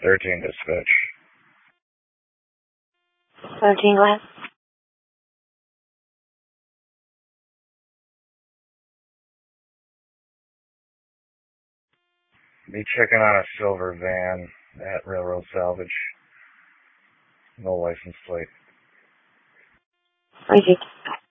13 dispatch. 13, go ahead. Be checking on a silver van at Railroad Salvage. No license plate. Repeat.